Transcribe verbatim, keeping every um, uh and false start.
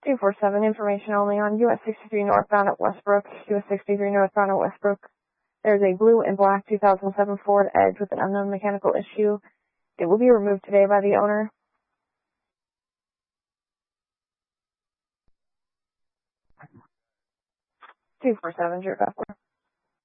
two four seven, information only on U S sixty-three northbound at Westbrook, U S sixty-three northbound at Westbrook. There's a blue and black two thousand seven Ford Edge with an unknown mechanical issue. It will be removed today by the owner. two four seven, zero five four.